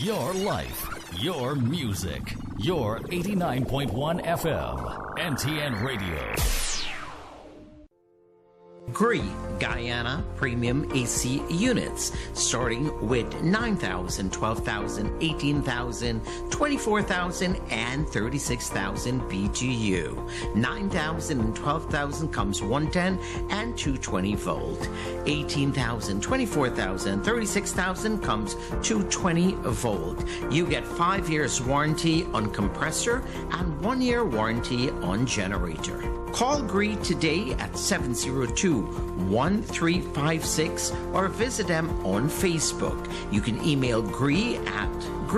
your life, your music, your 89.1 FM, NTN Radio. GREE Guyana Premium AC units starting with 9,000, 12,000, 18,000, 24,000, and 36,000 BTU. 9,000 and 12,000 comes 110 and 220 volt. 18,000, 24,000, 36,000 comes 220 volt. You get 5 years warranty on compressor and 1 year warranty on generator. Call GREE today at 702-1356 or visit them on Facebook. You can email GREE at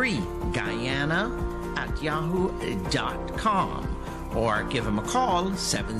greeguyana@yahoo.com or give them a call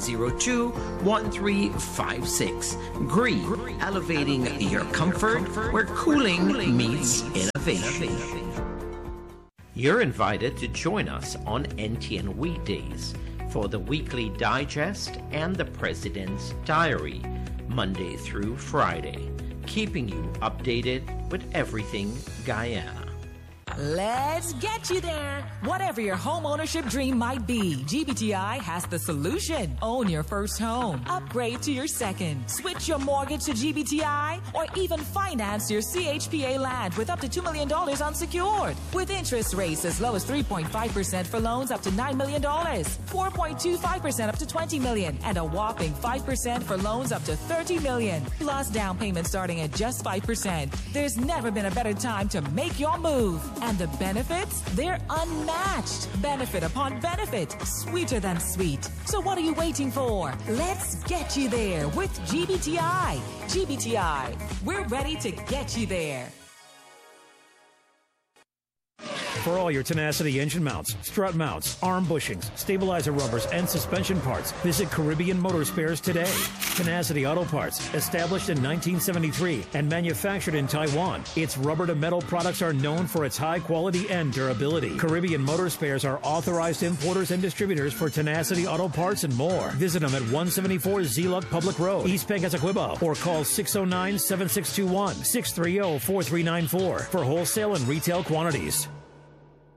702-1356. GREE, elevating your comfort where cooling meets innovation. You're invited to join us on NTN weekdays for the weekly digest and the President's Diary, Monday through Friday, keeping you updated with everything Guyana. Let's get you there. Whatever your home ownership dream might be, GBTI has the solution. Own your first home, upgrade to your second, switch your mortgage to GBTI, or even finance your CHPA land with up to $2 million unsecured. With interest rates as low as 3.5% for loans up to $9 million, 4.25% up to $20 million, and a whopping 5% for loans up to $30 million. Plus down payment starting at just 5%. There's never been a better time to make your move. And the benefits? They're unmatched. Benefit upon benefit. Sweeter than sweet. So what are you waiting for? Let's get you there with GBTI. GBTI. We're ready to get you there. For all your Tenacity engine mounts, strut mounts, arm bushings, stabilizer rubbers, and suspension parts, visit Caribbean Motor Spares today. Tenacity Auto Parts, established in 1973 and manufactured in Taiwan. Its rubber-to-metal products are known for its high quality and durability. Caribbean Motor Spares are authorized importers and distributors for Tenacity Auto Parts and more. Visit them at 174 Zeeluck Public Road, East Pegasequiba, or call 609-7621, 630-4394 for wholesale and retail quantities.